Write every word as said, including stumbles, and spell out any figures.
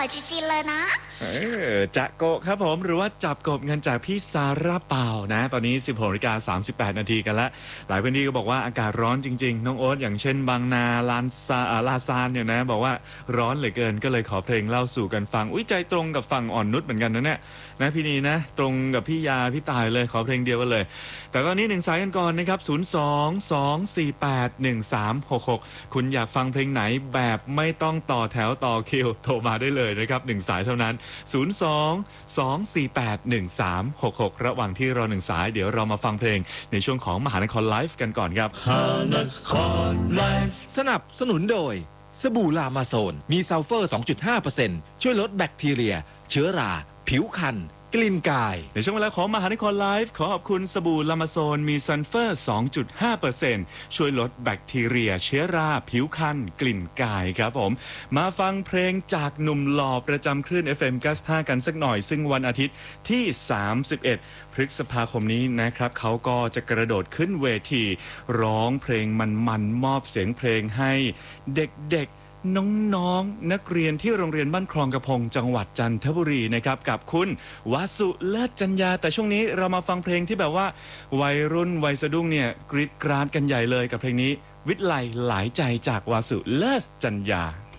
อยชินๆเลยนะเออจะโกะครับผมหรือว่าจับกบเงินจากพี่ซาร่าเปานะตอนนี้ สิบหกนาฬิกาสามสิบแปดนาทีกันแล้วหลายพื้นที่ก็บอกว่าอากาศร้อนจริงๆน้องโอ๊ตอย่างเช่นบางนาลานซาลาซานเนี่ยนะบอกว่าร้อนเหลือเกินก็เลยขอเพลงเล่าสู่กันฟังอุ้ยใจตรงกับฝั่งอ่อนนุชเหมือนกันนะเนี่ยนะพี่นีนะตรงกับพี่ยาพี่ตายเลยขอเพลงเดียวกันเลยแต่ตอนนี้หนึ่งสายกันก่อนนะครับศูนย์ สอง สอง สี่ แปด หนึ่ง สาม หก หกคุณอยากฟังเพลงไหนแบบไม่ต้องต่อแถวต่อคิวโทรมาได้เลยนะครับหนึ่งสายเท่านั้นศูนย์ สอง สอง สี่ แปด หนึ่ง สาม หก หกระหว่างที่รอหนึ่งสายเดี๋ยวเรามาฟังเพลงในช่วงของมหานครไลฟ์กันก่อนครับมหานครไลฟ์สนับสนุนโดยสบู่ลามาโซนมีซัลเฟอร์ สองจุดห้าเปอร์เซ็นต์ ช่วยลดแบคทีเรียเชื้อราผิวคันกลิ่นกายในช่วงเวลาของมหานครไลฟ์ขอขอบคุณสบู่ลามาโซนมีซัลเฟอร์ สองจุดห้าเปอร์เซ็นต์ ช่วยลดแบคทีเรียเชื้อราผิวคันกลิ่นกายครับผมมาฟังเพลงจากหนุ่มหล่อประจำคลื่น เอฟ เอ็ม เก้าสิบห้า กันสักหน่อยซึ่งวันอาทิตย์ที่ สามสิบเอ็ด พฤษภาคมนี้นะครับเขาก็จะกระโดดขึ้นเวทีร้องเพลงมันๆมอบเสียงเพลงให้เด็กๆน้องๆ นักเรียนที่โรงเรียนบ้านคลองกระพงจังหวัดจันทบุรีนะครับกับคุณวสุเลิศจันยาแต่ช่วงนี้เรามาฟังเพลงที่แบบว่าวัยรุ่นวัยสะดุ้งเนี่ยกรี๊ดกราดกันใหญ่เลยกับเพลงนี้วิทย์ไลหลายใจจากวสุเลิศจันยา